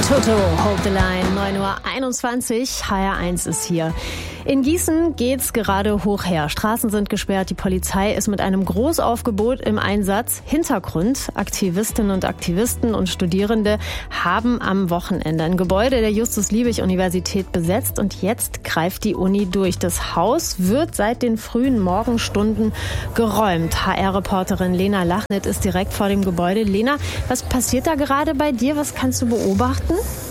Toto, Hold the Line, 9:21 Uhr, HR1 ist hier. In Gießen geht's gerade hoch her. Straßen sind gesperrt, die Polizei ist mit einem Großaufgebot im Einsatz. Hintergrund: Aktivistinnen und Aktivisten und Studierende haben am Wochenende ein Gebäude der Justus-Liebig-Universität besetzt und jetzt greift die Uni durch. Das Haus wird seit den frühen Morgenstunden geräumt. HR-Reporterin Lena Lachnit ist direkt vor dem Gebäude. Lena, was passiert da gerade bei dir? Was kannst du beobachten?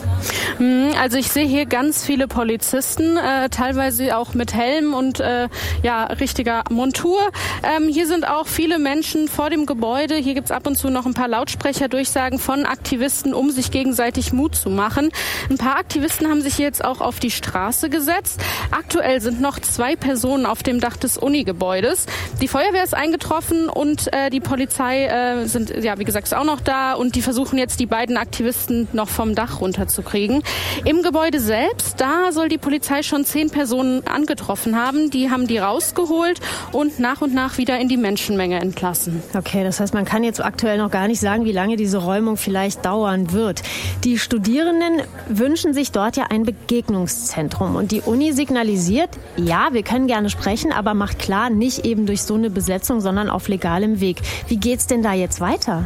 Also ich sehe hier ganz viele Polizisten, teilweise auch mit Helm und richtiger Montur. Hier sind auch viele Menschen vor dem Gebäude. Hier gibt's ab und zu noch ein paar Lautsprecherdurchsagen von Aktivisten, um sich gegenseitig Mut zu machen. Ein paar Aktivisten haben sich hier jetzt auch auf die Straße gesetzt. Aktuell sind noch 2 Personen auf dem Dach des Uni-Gebäudes. Die Feuerwehr ist eingetroffen und die Polizei sind, wie gesagt, auch noch da und die versuchen jetzt, die beiden Aktivisten noch vom Dach runterzukriegen. Im Gebäude selbst, da soll die Polizei schon 10 Personen angetroffen haben. Die haben die rausgeholt und nach wieder in die Menschenmenge entlassen. Okay, das heißt, man kann jetzt aktuell noch gar nicht sagen, wie lange diese Räumung vielleicht dauern wird. Die Studierenden wünschen sich dort ja ein Begegnungszentrum. Und die Uni signalisiert, ja, wir können gerne sprechen, aber macht klar, nicht eben durch so eine Besetzung, sondern auf legalem Weg. Wie geht's denn da jetzt weiter?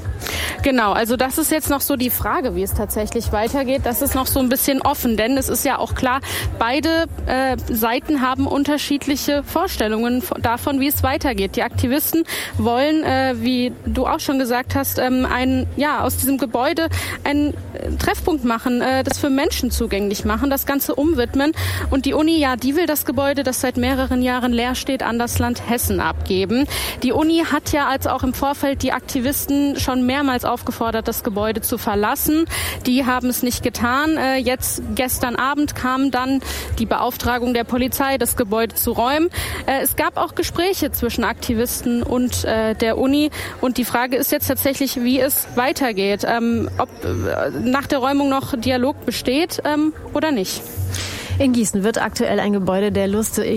Genau, also das ist jetzt noch so die Frage, wie es tatsächlich weitergeht. Das ist noch so ein bisschen offen, denn es ist ja auch klar, beide Seiten haben unterschiedliche Vorstellungen davon, wie es weitergeht. Die Aktivisten wollen, wie du auch schon gesagt hast, aus diesem Gebäude einen Treffpunkt machen, das für Menschen zugänglich machen, das Ganze umwidmen. Und die Uni, die will das Gebäude, das seit mehreren Jahren leer steht, an das Land Hessen abgeben. Die Uni hat ja als auch im Vorfeld die Aktivisten schon mehrmals aufgefordert, das Gebäude zu verlassen. Die haben es nicht getan. Gestern Abend kam dann die Beauftragung der Polizei, das Gebäude zu räumen. Es gab auch Gespräche zwischen Aktivisten und der Uni. Und die Frage ist jetzt tatsächlich, wie es weitergeht. Ob nach der Räumung noch Dialog besteht oder nicht. In Gießen wird aktuell ein Gebäude der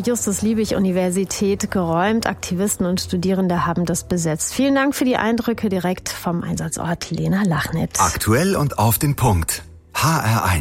Justus-Liebig-Universität geräumt. Aktivisten und Studierende haben das besetzt. Vielen Dank für die Eindrücke direkt vom Einsatzort, Lena Lachnit. Aktuell und auf den Punkt. HR1.